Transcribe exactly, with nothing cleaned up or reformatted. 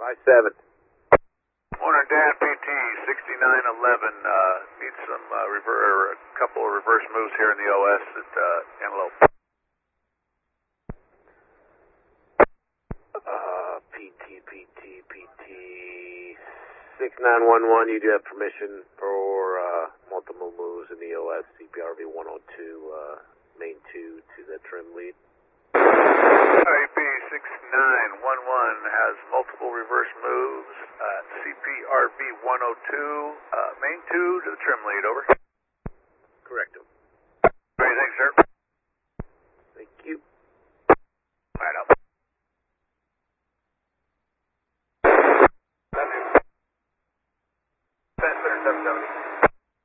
five seven. Morning, Dan, P T sixty-nine eleven. Uh, need some uh, rever- a couple of reverse moves here in the O S at uh, Antelope. Uh, P T, P T, P T six nine one one. You do have permission for uh, multiple moves in the O S. C P R V one oh two, uh, main two to the trim lead. A P six nine one one has multiple reverse moves. Uh, C P R V one oh two, uh, main two to the trim lead, over.